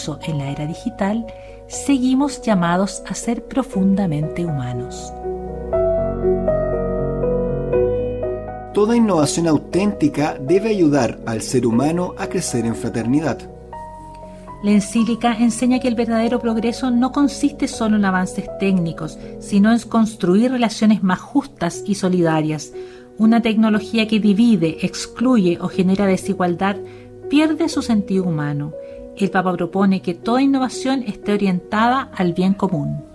incluso en la era digital, seguimos llamados a ser profundamente humanos. Toda innovación auténtica debe ayudar al ser humano a crecer en fraternidad. La encíclica enseña que el verdadero progreso no consiste solo en avances técnicos, sino en construir relaciones más justas y solidarias. Una tecnología que divide, excluye o genera desigualdad pierde su sentido humano. El Papa propone que toda innovación esté orientada al bien común.